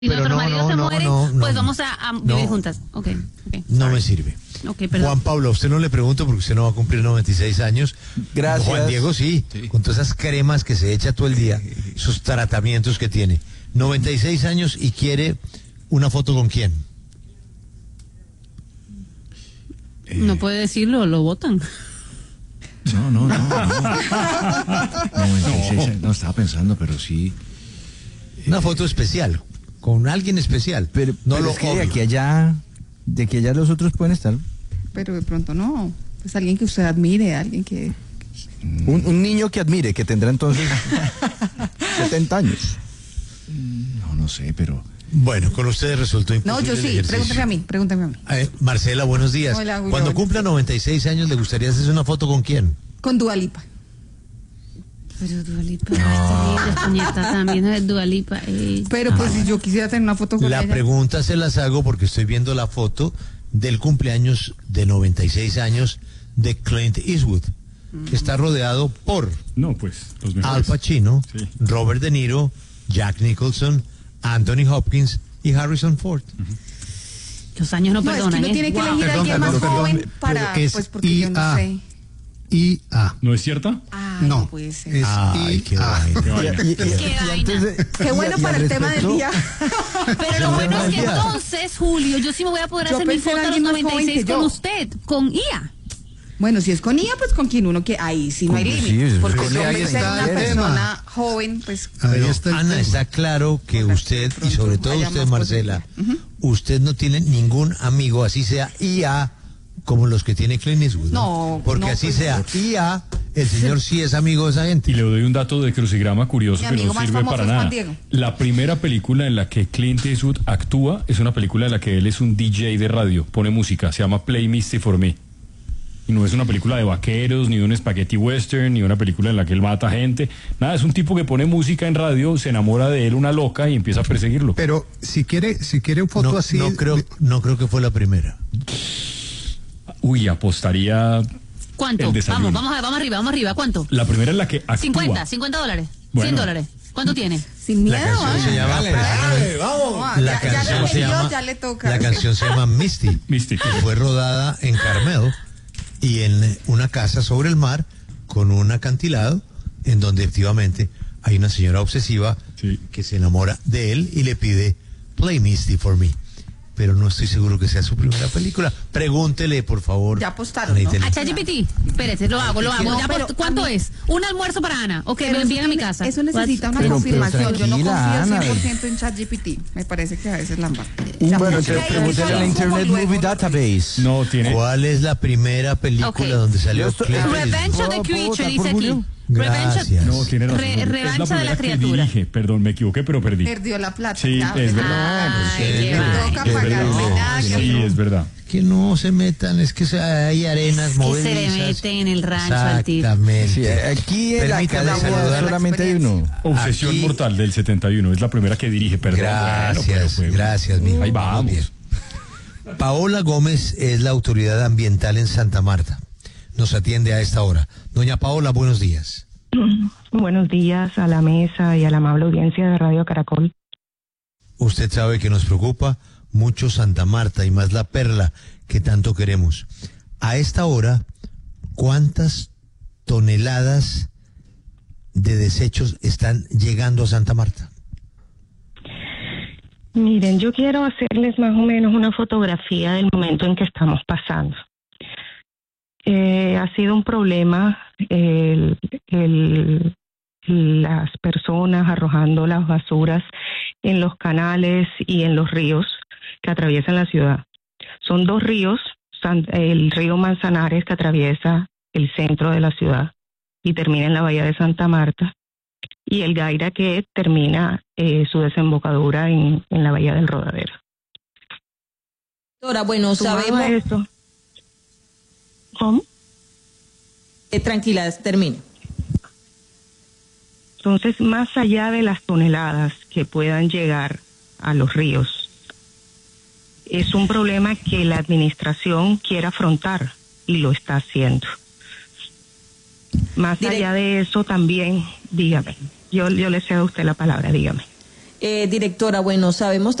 Si nuestro marido se muere, pues vamos a vivir juntas. Okay. No me sirve. Perdón. Juan Pablo, a usted no le pregunto porque usted no va a cumplir 96 años. Gracias. Juan Diego sí, con todas esas cremas que se echa todo el día, sus tratamientos que tiene. 96 años y quiere una foto con quién. No puede decirlo, lo votan. No. 96, no estaba pensando, pero sí. Una foto especial, con alguien especial. Pero lo es que de aquí allá los otros pueden estar. Pero de pronto no. Pues alguien que usted admire, alguien que... Un niño que admire, que tendrá entonces 70 años. No sé, pero... Bueno, con ustedes resultó imposible. No, yo sí, pregúntame a mí. Marcela, buenos días. Hola, Julio. Cuando cumpla 96 años, ¿le gustaría hacerse una foto con quién? Con Dua Lipa. Pero Dua Lipa, Españita también es Dua Lipa. Pero pues si yo quisiera tener una foto con ella. La pregunta se las hago porque estoy viendo la foto del cumpleaños de 96 años de Clint Eastwood, que está rodeado por los mejores. Al Pacino, sí, Robert De Niro, Jack Nicholson, Anthony Hopkins y Harrison Ford. Los años no perdonan. Es que uno tiene que elegir a alguien más joven para, pues porque yo no sé. IA. ¿No es cierta? No puede ser. Es IA. Qué bueno para el tema del día. Pero lo bueno es que entonces, Julio, yo sí me voy a poder hacer mi foto a los 96 con usted, con IA. Bueno, si es con IA, pues con quien uno que ahí sí no hay límite. Porque con si ahí es está una el persona joven, pues... Ahí está Ana, está claro que usted, y sobre todo usted, Marcela, usted no tiene ningún amigo, así sea IA, como los que tiene Clint Eastwood. No, porque no, así pues, sea IA, el señor sí es amigo de esa gente. Y le doy un dato de crucigrama curioso que no sirve para nada. Diego. La primera película en la que Clint Eastwood actúa es una película en la que él es un DJ de radio, pone música, se llama Play Misty for Me. Y no es una película de vaqueros, ni de un spaghetti western, ni una película en la que él mata gente. Nada, es un tipo que pone música en radio, se enamora de él una loca y empieza a perseguirlo. Pero si quiere una foto así... No creo que fue la primera. Uy, apostaría... ¿Cuánto? Vamos arriba. ¿Cuánto? La primera en la que actúa. $50 bueno. $100. ¿Cuánto tiene? Sin miedo. La canción se llama... La canción se llama Misty. Misty. Que fue rodada en Carmel y en una casa sobre el mar con un acantilado en donde efectivamente hay una señora obsesiva que se enamora de él y le pide Play Misty for Me. Pero no estoy seguro que sea su primera película. Pregúntele, por favor. Ya apostaron, ¿no? A ChatGPT. Espérese, lo hago. No, ¿Cuánto es? ¿Un almuerzo para Ana? Ok, me lo envían a mi casa. Eso necesita una confirmación. Yo no confío 100% en ChatGPT. Me parece que a veces la embarca. Bueno, entonces pregúntele a la Internet Movie Database. No tiene. ¿Cuál es la primera película donde salió Clint? Revenge of the Creature, dice aquí. Gracias. No, tiene razón. Revancha de la criatura. Perdón, me equivoqué, pero perdí. Perdió la plata. Sí, es verdad. Sí, es verdad. Que no se metan, es que hay arenas movedizas. Que se le meten en el rancho al tipo. Exactamente. Sí, aquí en la casa solamente hay uno. Obsesión Mortal del 71, es la primera que dirige, perdón. Gracias, mijo. Ahí vamos. Paola Gómez es la autoridad ambiental en Santa Marta. Nos atiende a esta hora. Doña Paola, buenos días. Buenos días a la mesa y a la amable audiencia de Radio Caracol. Usted sabe que nos preocupa mucho Santa Marta y más La Perla, que tanto queremos. A esta hora, ¿cuántas toneladas de desechos están llegando a Santa Marta? Miren, yo quiero hacerles más o menos una fotografía del momento en que estamos pasando. Ha sido un problema las personas arrojando las basuras en los canales y en los ríos que atraviesan la ciudad. Son dos ríos, el río Manzanares que atraviesa el centro de la ciudad y termina en la bahía de Santa Marta, y el Gaira que termina su desembocadura en la bahía del Rodadero. Doctora, bueno, sabemos esto. ¿Cómo? Tranquila, termine. Entonces, más allá de las toneladas que puedan llegar a los ríos, es un problema que la administración quiere afrontar y lo está haciendo. Más allá de eso también, dígame, yo le cedo a usted la palabra, dígame. Directora, bueno, sabemos